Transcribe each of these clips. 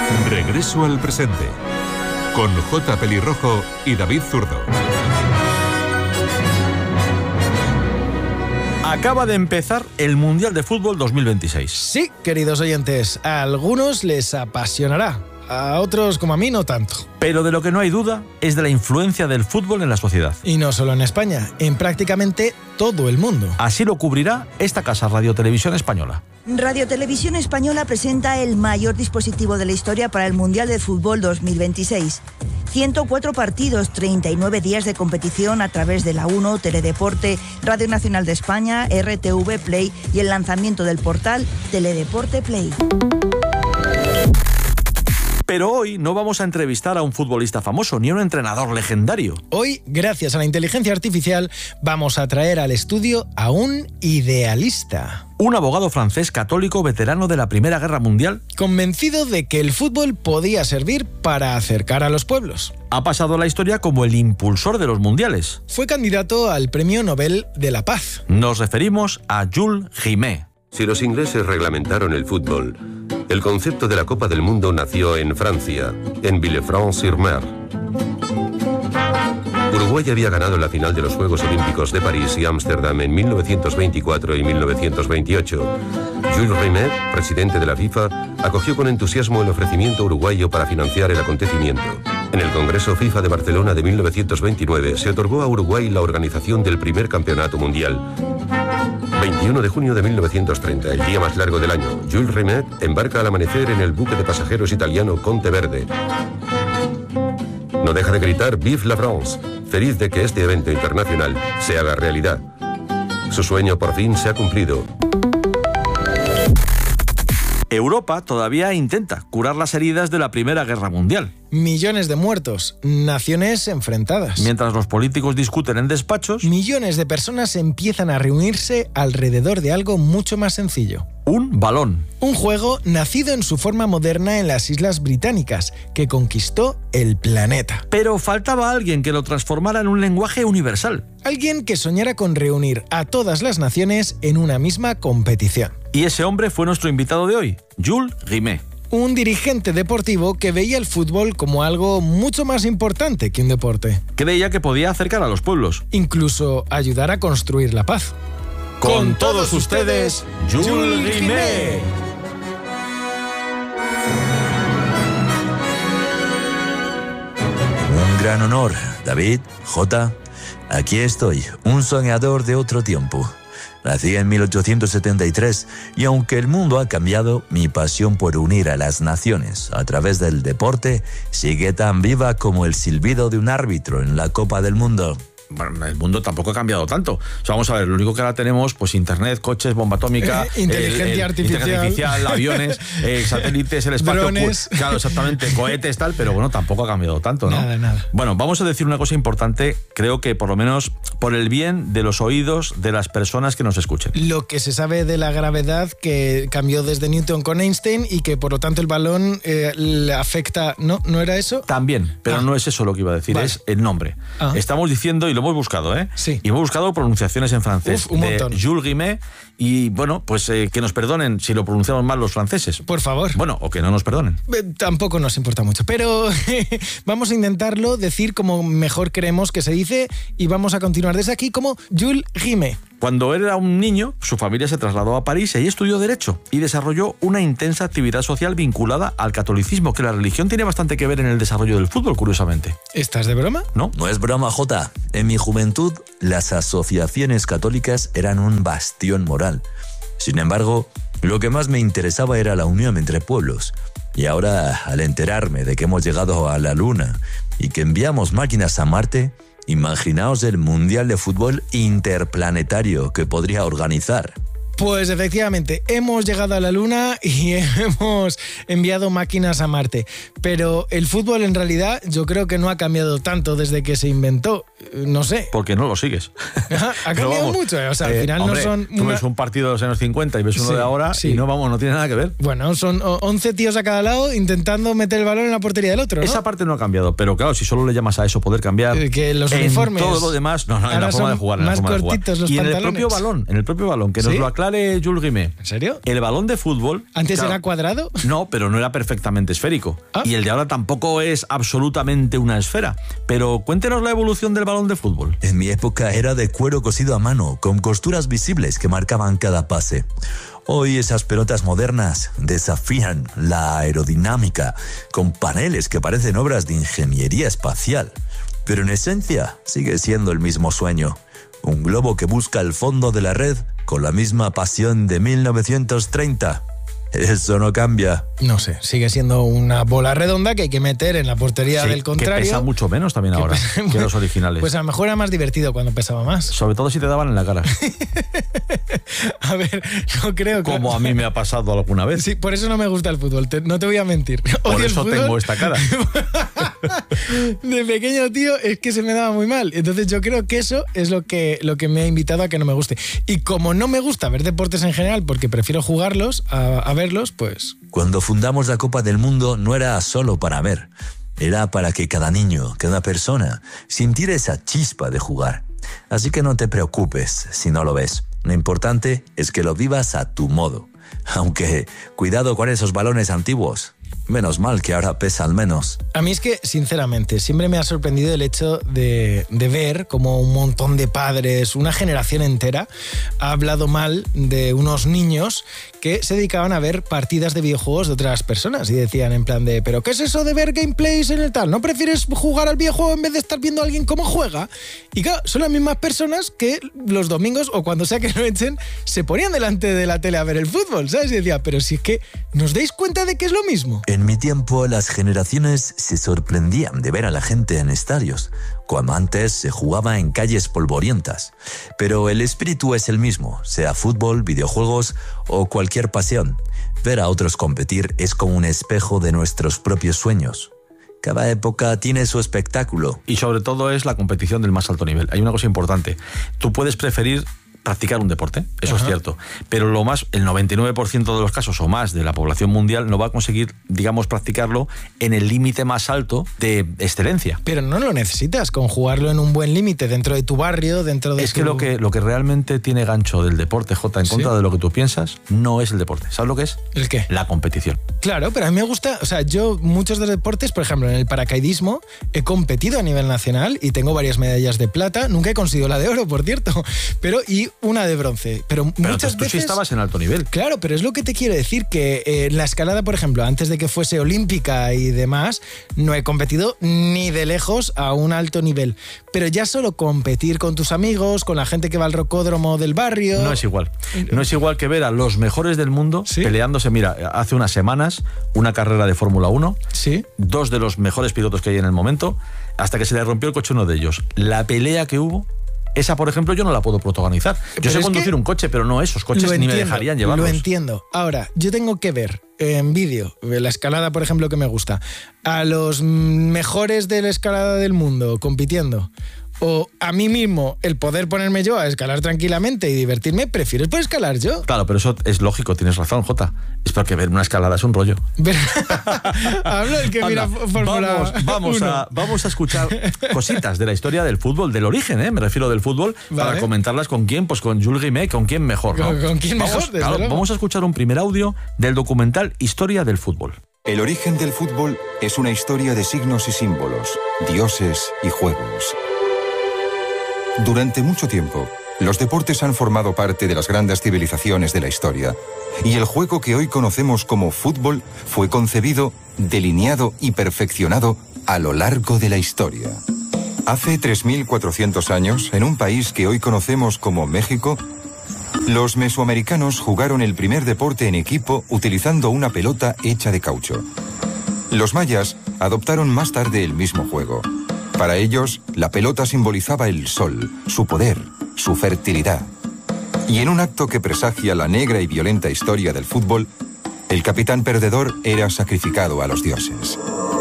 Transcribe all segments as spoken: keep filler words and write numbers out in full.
Regreso al presente, con J. Pelirrojo y David Zurdo. Acaba de empezar el Mundial de Fútbol dos mil veintiséis. Sí, queridos oyentes, a algunos les apasionará, a otros como a mí no tanto. Pero de lo que no hay duda es de la influencia del fútbol en la sociedad. Y no solo en España, en prácticamente todo el mundo. Así lo cubrirá esta casa Radio Televisión Española. Radio Televisión Española presenta el mayor dispositivo de la historia para el Mundial de Fútbol dos mil veintiséis. ciento cuatro partidos, treinta y nueve días de competición a través de la uno, Teledeporte, Radio Nacional de España, R T V Play y el lanzamiento del portal Teledeporte Play. Pero hoy no vamos a entrevistar a un futbolista famoso ni a un entrenador legendario. Hoy, gracias a la inteligencia artificial, vamos a traer al estudio a un idealista. Un abogado francés católico veterano de la Primera Guerra Mundial, convencido de que el fútbol podía servir para acercar a los pueblos. Ha pasado a la historia como el impulsor de los mundiales. Fue candidato al Premio Nobel de la Paz. Nos referimos a Jules Rimet. Si los ingleses reglamentaron el fútbol, el concepto de la Copa del Mundo nació en Francia, en Villefranche-sur-Mer. Uruguay había ganado la final de los Juegos Olímpicos de París y Ámsterdam en mil novecientos veinticuatro y mil novecientos veintiocho. Jules Rimet, presidente de la FIFA, acogió con entusiasmo el ofrecimiento uruguayo para financiar el acontecimiento. En el Congreso FIFA de Barcelona de mil novecientos veintinueve se otorgó a Uruguay la organización del primer campeonato mundial. veintiuno de junio de mil novecientos treinta, el día más largo del año, Jules Rimet embarca al amanecer en el buque de pasajeros italiano Conte Verde. No deja de gritar «Vive la France», feliz de que este evento internacional se haga realidad. Su sueño por fin se ha cumplido. Europa todavía intenta curar las heridas de la Primera Guerra Mundial. Millones de muertos, naciones enfrentadas. Mientras los políticos discuten en despachos, millones de personas empiezan a reunirse alrededor de algo mucho más sencillo. Un balón. Un juego nacido en su forma moderna en las Islas Británicas, que conquistó el planeta. Pero faltaba alguien que lo transformara en un lenguaje universal. Alguien que soñara con reunir a todas las naciones en una misma competición. Y ese hombre fue nuestro invitado de hoy, Jules Rimet. Un dirigente deportivo que veía el fútbol como algo mucho más importante que un deporte. Creía que podía acercar a los pueblos. Incluso ayudar a construir la paz. Con, Con todos ustedes, Jules Rimet. Un gran honor, David, J. Aquí estoy, un soñador de otro tiempo. Nací en mil ochocientos setenta y tres y aunque el mundo ha cambiado, mi pasión por unir a las naciones a través del deporte sigue tan viva como el silbido de un árbitro en la Copa del Mundo. Bueno, el mundo tampoco ha cambiado tanto. O sea, vamos a ver, lo único que ahora tenemos, pues internet, coches, bomba atómica, eh, inteligencia, el, el, artificial. inteligencia artificial, aviones, eh, satélites, el espacio, drones. Pues, claro, exactamente, cohetes, tal, pero bueno, tampoco ha cambiado tanto, ¿no? Nada, nada. Bueno, vamos a decir una cosa importante, creo que por lo menos por el bien de los oídos de las personas que nos escuchen. Lo que se sabe de la gravedad que cambió desde Newton con Einstein y que por lo tanto el balón eh, le afecta, ¿no? ¿No era eso? También, pero ah. no es eso lo que iba a decir, vale. Es el nombre. Ah. Estamos diciendo, y lo hemos buscado, ¿eh? Sí. Y hemos buscado pronunciaciones en francés. Uf, un de montón. Jules Rimet. Y bueno, pues eh, que nos perdonen si lo pronunciamos mal los franceses. Por favor. Bueno, o que no nos perdonen. Eh, tampoco nos importa mucho, pero vamos a intentarlo decir como mejor creemos que se dice y vamos a continuar desde aquí como Jules Rimet. Cuando él era un niño, su familia se trasladó a París y ahí estudió Derecho y desarrolló una intensa actividad social vinculada al catolicismo, que la religión tiene bastante que ver en el desarrollo del fútbol, curiosamente. ¿Estás de broma? No. No es broma, Jota. En mi juventud, las asociaciones católicas eran un bastión moral. Sin embargo, lo que más me interesaba era la unión entre pueblos. Y ahora, al enterarme de que hemos llegado a la Luna y que enviamos máquinas a Marte, imaginaos el Mundial de Fútbol interplanetario que podría organizar. Pues efectivamente, hemos llegado a la Luna y hemos enviado máquinas a Marte. Pero el fútbol en realidad yo creo que no ha cambiado tanto desde que se inventó. No sé. Porque no lo sigues. Ajá, ha cambiado vamos, mucho. O sea, al eh, final hombre, no son... Tú una... ves un partido de los años cincuenta y ves uno sí, de ahora sí. y no, vamos, no tiene nada que ver. Bueno, son once tíos a cada lado intentando meter el balón en la portería del otro, ¿no? Esa parte no ha cambiado, pero claro, si solo le llamas a eso poder cambiar... Eh, que los en uniformes... todo lo demás, no, no, en la forma de jugar. En más la forma cortitos de jugar. los y pantalones. en el propio balón, en el propio balón, que ¿Sí? nos lo aclare aclare Jules Rimet. ¿En serio? El balón de fútbol... ¿Antes claro, era cuadrado? No, pero no era perfectamente esférico. ¿Ah? Y el de ahora tampoco es absolutamente una esfera. Pero cuéntenos la evolución del balón de fútbol. En mi época era de cuero cosido a mano, con costuras visibles que marcaban cada pase. Hoy esas pelotas modernas desafían la aerodinámica, con paneles que parecen obras de ingeniería espacial. Pero en esencia sigue siendo el mismo sueño. Un globo que busca el fondo de la red con la misma pasión de mil novecientos treinta. Eso no cambia. No sé, sigue siendo una bola redonda que hay que meter en la portería Sí, del contrario. que pesa mucho menos también ahora pesa- que los originales. Pues a lo mejor era más divertido cuando pesaba más. Sobre todo si te daban en la cara. A ver, no creo que... Como a mí me ha pasado alguna vez. Sí, por eso no me gusta el fútbol, te- no te voy a mentir. Por Odio el eso fútbol. tengo esta cara. De pequeño, tío, es que se me daba muy mal. Entonces yo creo que eso es lo que, lo que me ha invitado a que no me guste. Y como no me gusta ver deportes en general, porque prefiero jugarlos a, a verlos, pues... Cuando fundamos la Copa del Mundo no era solo para ver, era para que cada niño, cada persona, sintiera esa chispa de jugar. Así que no te preocupes si no lo ves. Lo importante es que lo vivas a tu modo. Aunque, cuidado con esos balones antiguos. Menos mal que ahora pesan menos. A mí es que, sinceramente, siempre me ha sorprendido el hecho de, de ver como un montón de padres, una generación entera, ha hablado mal de unos niños que se dedicaban a ver partidas de videojuegos de otras personas y decían en plan de, ¿pero qué es eso de ver gameplays en el tal? ¿No prefieres jugar al videojuego en vez de estar viendo a alguien cómo juega? Y claro, son las mismas personas que los domingos o cuando sea que lo echen, se ponían delante de la tele a ver el fútbol, ¿sabes? Y decía, pero si es que, ¿nos dais cuenta de que es lo mismo? En mi tiempo, las generaciones se sorprendían de ver a la gente en estadios, cuando antes se jugaba en calles polvorientas. Pero el espíritu es el mismo, sea fútbol, videojuegos o cualquier pasión. Ver a otros competir es como un espejo de nuestros propios sueños. Cada época tiene su espectáculo. Y sobre todo es la competición del más alto nivel. Hay una cosa importante. Tú puedes preferir practicar un deporte, eso Ajá. es cierto, pero lo más, el noventa y nueve por ciento de los casos o más de la población mundial no va a conseguir, digamos, practicarlo en el límite más alto de excelencia. Pero no lo necesitas, con jugarlo en un buen límite dentro de tu barrio, dentro de Es tu... que lo que lo que realmente tiene gancho del deporte, Jota, en contra ¿Sí? de lo que tú piensas, no es el deporte. ¿Sabes lo que es? ¿El qué? La competición. Claro, pero a mí me gusta, o sea, yo muchos de los deportes, por ejemplo, en el paracaidismo, he competido a nivel nacional y tengo varias medallas de plata, nunca he conseguido la de oro, por cierto, pero y una de bronce. Pero, pero muchas tú veces... sí estabas en alto nivel. Claro, pero es lo que te quiero decir, que eh, la escalada, por ejemplo, antes de que fuese olímpica y demás, no he competido ni de lejos a un alto nivel. Pero ya solo competir con tus amigos, con la gente que va al rocódromo del barrio... No es igual. No es igual que ver a los mejores del mundo ¿Sí? peleándose. Mira, hace unas semanas, una carrera de Fórmula uno, ¿Sí? dos de los mejores pilotos que hay en el momento, hasta que se le rompió el coche a uno de ellos. La pelea que hubo... Esa, por ejemplo, yo no la puedo protagonizar. Yo pero sé conducir un coche, pero no esos coches entiendo, ni me dejarían llevarlos. Lo entiendo. Ahora, yo tengo que ver en vídeo, la escalada, por ejemplo, que me gusta, a los mejores de la escalada del mundo compitiendo, o a mí mismo el poder ponerme yo a escalar tranquilamente y divertirme, prefiero poder escalar yo. Claro, pero eso es lógico, tienes razón, Jota. Es porque ver una escalada es un rollo. Hablo el que Anda, mira Fórmula vamos, vamos, a, vamos a escuchar cositas de la historia del fútbol, del origen, ¿eh? Me refiero del fútbol, vale. Para comentarlas con quién, pues con Jules Rimet, con quién mejor, ¿no? ¿Con, con quién vamos, mejor? Claro, vamos a escuchar un primer audio del documental Historia del fútbol. El origen del fútbol es una historia de signos y símbolos, dioses y juegos. Durante mucho tiempo, los deportes han formado parte de las grandes civilizaciones de la historia, y el juego que hoy conocemos como fútbol fue concebido, delineado y perfeccionado a lo largo de la historia. Hace tres mil cuatrocientos años, en un país que hoy conocemos como México, los mesoamericanos jugaron el primer deporte en equipo utilizando una pelota hecha de caucho. Los mayas adoptaron más tarde el mismo juego. Para ellos, la pelota simbolizaba el sol, su poder, su fertilidad. Y en un acto que presagia la negra y violenta historia del fútbol, el capitán perdedor era sacrificado a los dioses.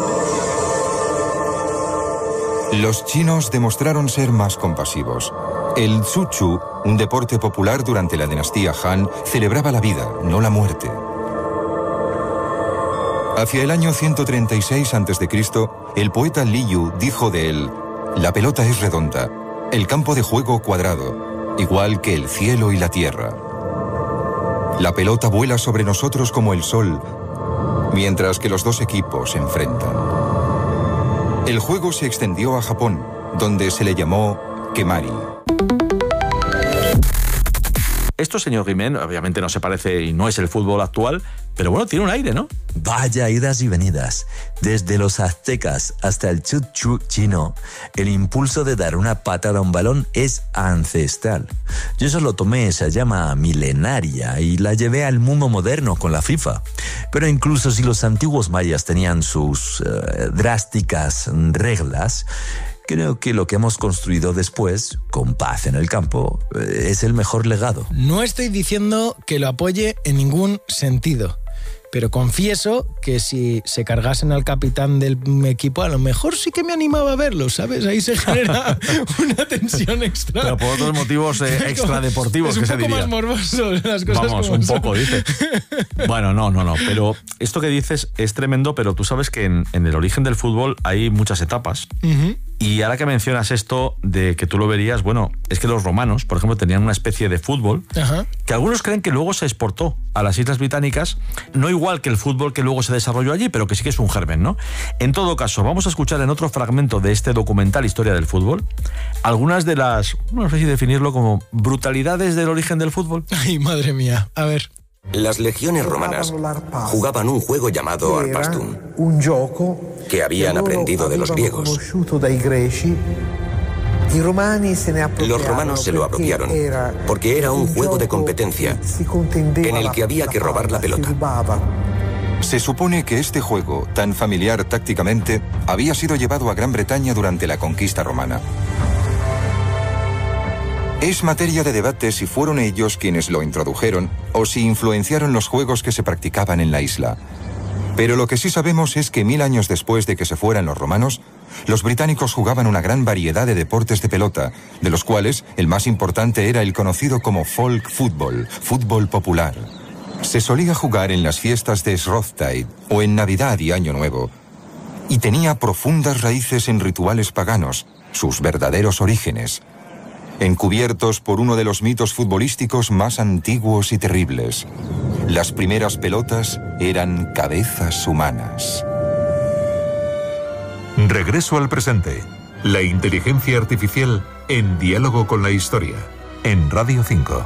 Los chinos demostraron ser más compasivos. El Tzu-Chu, un deporte popular durante la dinastía Han, celebraba la vida, no la muerte. Hacia el año ciento treinta y seis antes de Cristo, el poeta Li Yu dijo de él: la pelota es redonda, el campo de juego cuadrado, igual que el cielo y la tierra. La pelota vuela sobre nosotros como el sol, mientras que los dos equipos se enfrentan. El juego se extendió a Japón, donde se le llamó Kemari. Esto, señor Guimén, obviamente no se parece y no es el fútbol actual, pero bueno, tiene un aire, ¿no? Vaya idas y venidas. Desde los aztecas hasta el chuchu chino, el impulso de dar una patada a un balón es ancestral. Yo eso lo tomé esa llama milenaria y la llevé al mundo moderno con la FIFA. Pero incluso si los antiguos mayas tenían sus uh, drásticas reglas, creo que lo que hemos construido después, con paz en el campo, es el mejor legado. No estoy diciendo que lo apoye en ningún sentido, pero confieso que si se cargasen al capitán del equipo, a lo mejor sí que me animaba a verlo, ¿sabes? Ahí se genera una tensión extra. Pero por otros motivos eh, extradeportivos, que se diría. Es un poco más morboso las cosas. Vamos, como un son. poco, dice. Bueno, no, no, no. Pero esto que dices es tremendo, pero tú sabes que en, en el origen del fútbol hay muchas etapas. Uh-huh. Y ahora que mencionas esto de que tú lo verías, bueno, es que los romanos, por ejemplo, tenían una especie de fútbol uh-huh. que algunos creen que luego se exportó a las Islas Británicas, no igual que el fútbol que luego se desarrolló allí, pero que sí que es un germen, ¿no? En todo caso, vamos a escuchar en otro fragmento de este documental Historia del Fútbol algunas de las, no sé si definirlo como brutalidades del origen del fútbol. Ay, madre mía, a ver. Las legiones romanas jugaban un juego llamado Arpastum, que habían aprendido de los griegos. Los romanos se lo apropiaron porque era un juego de competencia en el que había que robar la pelota. Se supone que este juego, tan familiar tácticamente, había sido llevado a Gran Bretaña durante la conquista romana. Es materia de debate si fueron ellos quienes lo introdujeron o si influenciaron los juegos que se practicaban en la isla. Pero lo que sí sabemos es que mil años después de que se fueran los romanos, los británicos jugaban una gran variedad de deportes de pelota, de los cuales el más importante era el conocido como folk football, fútbol popular. Se solía jugar en las fiestas de Shrovetide o en Navidad y Año Nuevo, y tenía profundas raíces en rituales paganos, sus verdaderos orígenes, encubiertos por uno de los mitos futbolísticos más antiguos y terribles. Las primeras pelotas eran cabezas humanas. Regreso al presente. La inteligencia artificial en diálogo con la historia. En Radio cinco.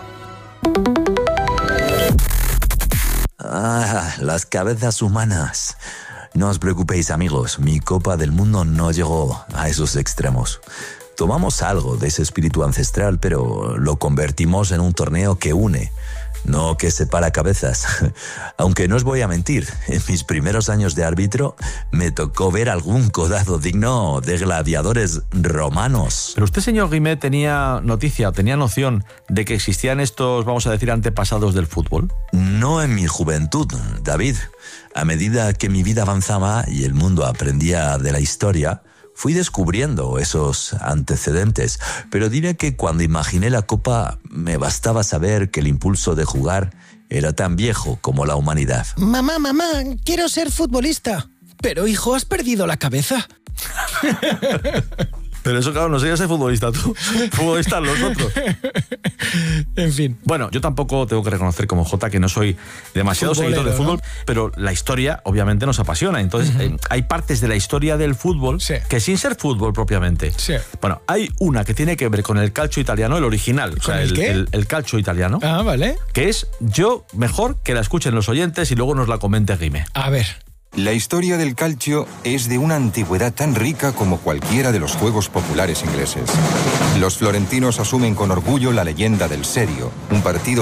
Ah, las cabezas humanas. No os preocupéis, amigos. Mi Copa del Mundo no llegó a esos extremos. Tomamos algo de ese espíritu ancestral, pero lo convertimos en un torneo que une, no que separa cabezas. Aunque no os voy a mentir, en mis primeros años de árbitro me tocó ver algún codazo digno de gladiadores romanos. Pero usted, señor Guimet, tenía noticia, tenía noción de que existían estos, vamos a decir, antepasados del fútbol. No en mi juventud, David. A medida que mi vida avanzaba y el mundo aprendía de la historia, fui descubriendo esos antecedentes, pero diré que cuando imaginé la Copa me bastaba saber que el impulso de jugar era tan viejo como la humanidad. Mamá, mamá, quiero ser futbolista. Pero, hijo, ¿has perdido la cabeza? Pero eso, claro, no serías ser futbolista tú. Futbolistas los otros. En fin. Bueno, yo tampoco tengo que reconocer como Jota que no soy demasiado Futbolero, seguidor de fútbol, ¿no? Pero la historia obviamente nos apasiona. Entonces, uh-huh. eh, hay partes de la historia del fútbol sí. que sin ser fútbol propiamente. Sí. Bueno, hay una que tiene que ver con el calcio italiano, el original. O sea, el, el, qué? el, el calcio italiano. Ah, vale. Que es, yo, mejor que la escuchen los oyentes y luego nos la comente Guime. A ver. La historia del calcio es de una antigüedad tan rica como cualquiera de los juegos populares ingleses. Los florentinos asumen con orgullo la leyenda del Serio, un partido